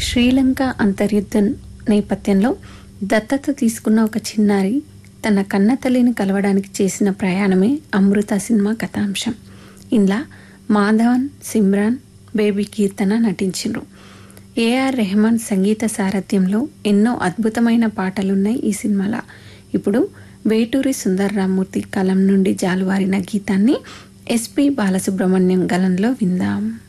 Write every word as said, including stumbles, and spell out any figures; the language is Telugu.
శ్రీలంక అంతర్యుద్ధం నేపథ్యంలో దత్తత తీసుకున్న ఒక చిన్నారి తన కన్న తల్లిని కలవడానికి చేసిన ప్రయాణమే అమృత సినిమా కథాంశం. ఇందులో మాధవన్, సిమ్రాన్, బేబీ కీర్తన నటించారు. ఏఆర్ రెహమాన్ సంగీత సారథ్యంలో ఎన్నో అద్భుతమైన పాటలున్నాయి ఈ సినిమాలో. ఇప్పుడు వేటూరి సుందర రామ్మూర్తి కలం నుండి జాలువారిన గీతాన్ని ఎస్పి బాలసుబ్రహ్మణ్యం గళంలో విందాం.